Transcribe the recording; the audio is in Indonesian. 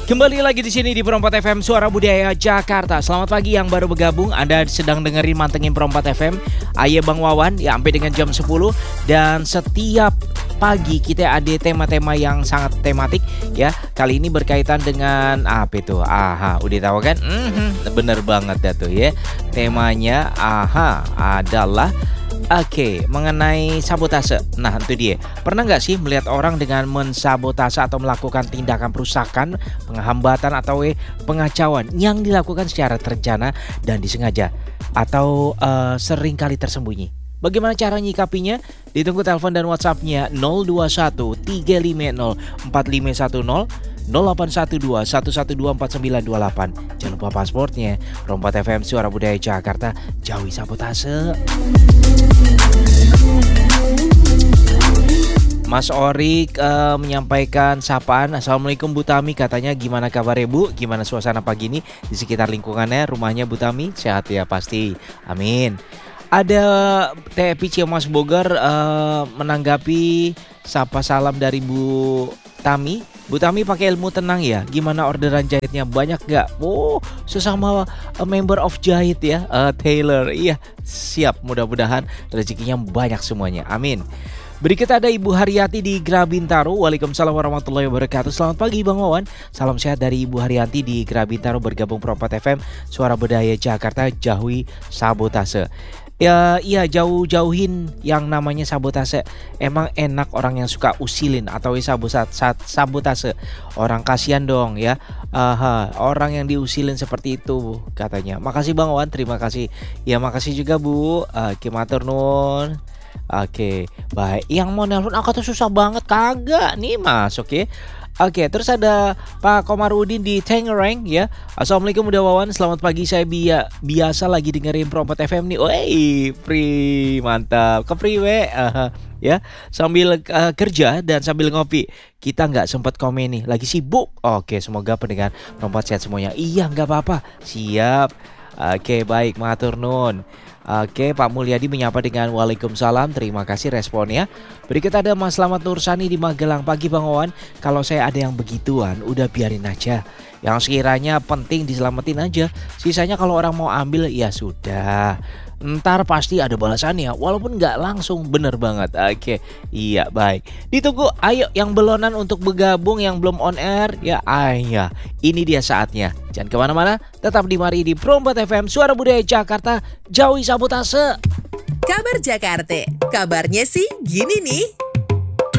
Kembali lagi di sini di Perompat FM Suara Budaya Jakarta. Selamat pagi yang baru bergabung. Anda sedang dengerin Mantengin Perompat FM. Aye Bang Wawan ya sampai dengan jam 10. Dan setiap pagi kita ada tema-tema yang sangat tematik ya. Kali ini berkaitan dengan apa itu? Aha, udah tahu kan? Bener banget dah tuh ya. Temanya adalah mengenai sabotase. Nah, itu dia. Pernah nggak sih melihat orang dengan mensabotase atau melakukan tindakan perusakan, penghambatan atau pengacauan yang dilakukan secara terencana dan disengaja atau sering kali tersembunyi? Bagaimana cara nyikapinya? Ditunggu telepon dan WhatsApp-nya 021 350 4510 0812 112 4928. Jangan lupa pasportnya. Perompat FM Suara Budaya Jakarta, jauhi sabotase. Mas Orik menyampaikan sapaan. Assalamualaikum Bu Tami, katanya gimana kabar Bu? Gimana suasana pagi ini di sekitar lingkungannya, rumahnya Bu Tami? Sehat ya pasti, amin. Ada TPC Mas Bogor menanggapi sapa salam dari Bu Tami. Bu Tami pakai ilmu tenang ya. Gimana orderan jahitnya, banyak gak? Oh, sesama member of jahit ya, Taylor. Iya, siap, mudah-mudahan rezekinya banyak semuanya, amin. Berikut ada Ibu Haryati di Grabintaro. Waalaikumsalam warahmatullahi wabarakatuh. Selamat pagi Bang Wawan. Salam sehat dari Ibu Haryati di Grabintaro. Bergabung Perompat FM Suara Budaya Jakarta, jauhi sabotase. Ya, iya, jauhin yang namanya sabotase. Emang enak orang yang suka usilin atau sabotase. Orang kasihan dong ya. Orang yang diusilin seperti itu katanya. Makasih Bang Wawan, terima kasih. Ya, makasih juga Bu. Matur nuwun. Oke, baik. Yang mau nelpon aku tuh susah banget, kagak nih masuk ya. Oke, terus ada Pak Komarudin di Tangerang ya. Assalamualaikum Udah Wawan, selamat pagi. Saya biasa lagi dengerin Perompat FM nih. Pri mantap. Ke priwe ya. Sambil kerja dan sambil ngopi. Kita nggak sempat komen nih, lagi sibuk. Oke, semoga pendengar Perompat sehat semuanya. Iya, nggak apa-apa. Siap. Oke, baik, matur nun. Oke, Pak Mulyadi menyapa dengan Waalaikumsalam. Terima kasih responnya. Berikut ada Mas Slamet Nursani di Magelang. Pagi Bang Wawan, kalau saya ada yang begituan udah biarin aja. Yang sekiranya penting diselamatin aja. Sisanya kalau orang mau ambil ya sudah. Ntar pasti ada balasannya, walaupun nggak langsung. Bener banget. Oke, iya baik. Ditunggu, ayo yang belonan untuk bergabung, yang belum on air ya. Ayo, ini dia saatnya. Jangan kemana-mana, tetap di mari di Perompat FM Suara Budaya Jakarta, jauhi sabotase. Kabar Jakarta, kabarnya sih gini nih.